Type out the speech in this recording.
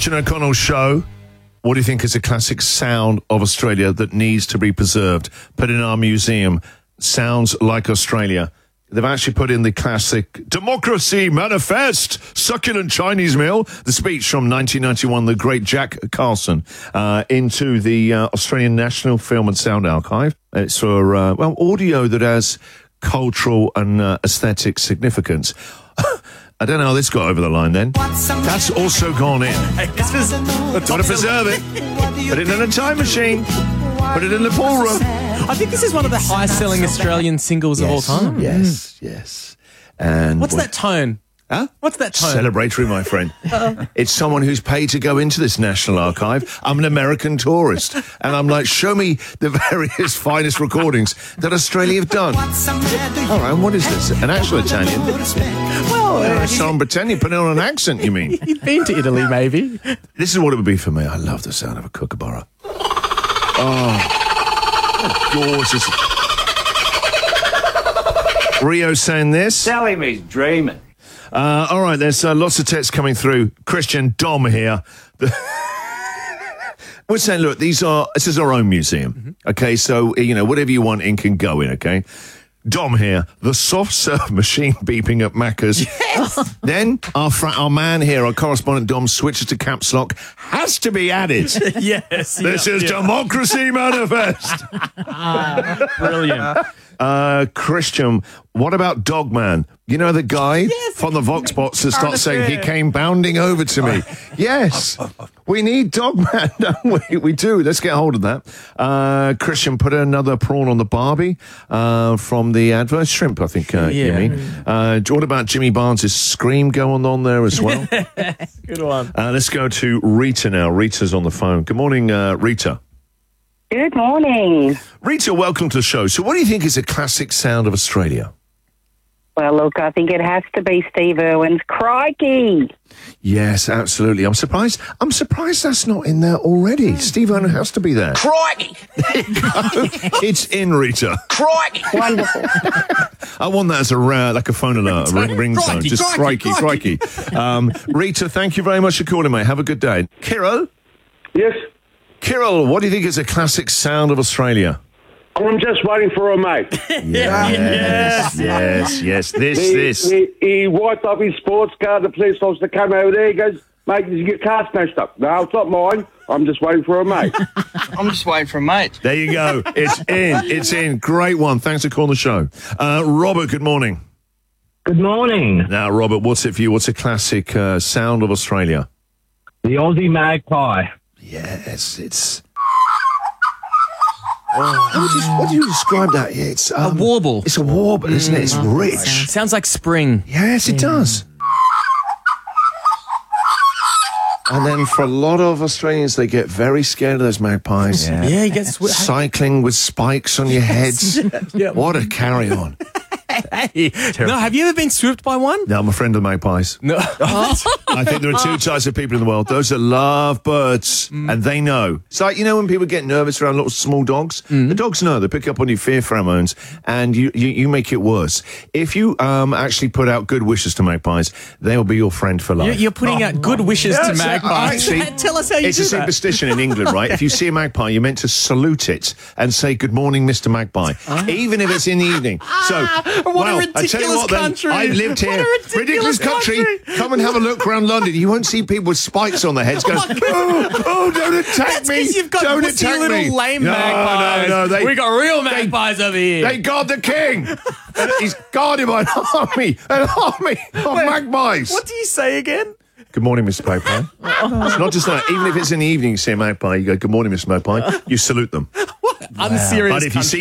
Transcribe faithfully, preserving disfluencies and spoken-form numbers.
Christian O'Connell Show. What do you think is a classic sound of Australia that needs to be preserved? Put in our museum. Sounds like Australia. They've actually put in the classic Democracy Manifest, Succulent Chinese Meal, the speech from nineteen ninety-one, the great Jack Carlson, uh, into the uh, Australian National Film and Sound Archive. It's for, uh, well, audio that has cultural and uh, aesthetic significance. I don't know how this got over the line then. That's also gone in. Want to preserve it. Put it in a time machine. Put it in the ballroom. I think this is one of the highest selling Australian singles yes, of all time. Yes, yes. And What's what, that tone? Huh? What's that tone? Celebratory, my friend. It's someone who's paid to go into this National Archive. I'm an American tourist. And I'm like, show me the various finest recordings that Australia have done. All right, and what is this? An actual Italian? Well, Uh, so I'm pretending, put it on an accent, you mean? you've been to Italy, maybe. This is what it would be for me. I love the sound of a kookaburra. Oh, gorgeous. Rio saying this. Telling me he's dreaming. Uh, all right, there's uh, lots of texts coming through. Christian, Dom here. The We're saying, look, these are this is our own museum. Mm-hmm. Okay, so, you know, whatever you want in can go in, okay? Dom here, the soft serve machine beeping at Macca's. Yes. Then our fra- our man here, our correspondent Dom, switches to caps lock. Has to be added. Yes. This yeah, is yeah. Democracy Manifest. Brilliant. Uh, Christian, what about Dogman? You know the guy yes. from the Vox bots that starts saying he came bounding over to me. Yes, we need Dogman, don't we? We do. Let's get hold of that. Uh, Christian, put another prawn on the Barbie uh, from the advert. Shrimp, I think uh, yeah. you mean. Uh, what about Jimmy Barnes' Scream going on there as well? Good one. Uh, let's go to Rita now. Rita's on the phone. Good morning, uh, Rita. Good morning. Rita, welcome to the show. So what do you think is a classic sound of Australia? Well, look, I think it has to be Steve Irwin's Crikey. Yes, absolutely. I'm surprised. I'm surprised that's not in there already. Steve Irwin has to be there. Crikey! It's in, Rita. Crikey! Wonderful. I want that as a uh, like a phone alert, a ring, ringtone. Crikey, Just crikey, crikey, crikey. Um, Rita, thank you very much for calling, mate. Have a good day. Kirill? Yes, Kirill, what do you think is a classic sound of Australia? I'm just waiting for a mate. Yes, yes, yes. This, he, this. He, he wiped up his sports car. The police officer came over there. He goes, mate, did you get your car smashed up? No, it's not mine. I'm just waiting for a mate. I'm just waiting for a mate. There you go. It's in. It's in. Great one. Thanks for calling the show. Uh, Robert, good morning. Good morning. Now, Robert, what's it for you? What's a classic uh, sound of Australia? The Aussie magpie. Yes, it's... Oh, how would you, what do you describe that? Yeah, it's um, A warble. It's a warble, isn't it? It's rich. Sounds like spring. Yes, it does. And then for a lot of Australians, they get very scared of those magpies. Yeah, yeah he gets... Cycling with spikes on your heads. Yeah. What a carry-on. Hey. No, have you ever been swooped by one? No, I'm a friend of magpies. No. I think there are two types of people in the world. Those that love birds, mm. and they know. It's like, you know, when people get nervous around little small dogs, mm. the dogs know. They pick up on your fear pheromones, and you, you, you make it worse. If you um, actually put out good wishes to magpies, they'll be your friend for life. You're, you're putting oh, out good wishes yeah, to magpies. Actually, Tell us how you it's do a superstition in England, right? If you see a magpie, you're meant to salute it and say, good morning, Mister Magpie, uh. even if it's in the evening. So, what well, a ridiculous I tell you what, then, country. I've lived here. What a ridiculous, ridiculous country. country. Come and have a look around London. You won't see people with spikes on their heads going, oh, oh, don't attack That's me. You've got don't wussy attack little me. lame no, magpies. No, no, they, we got real magpies they, over here. They guard the king. He's guarded by an army, an army of Wait, magpies. What do you say again? Good morning, Mister Magpie. It's not just that. Even if it's in the evening, you see a magpie, you go, good morning, Mister Magpie. You salute them. What? Unserious But if you country. see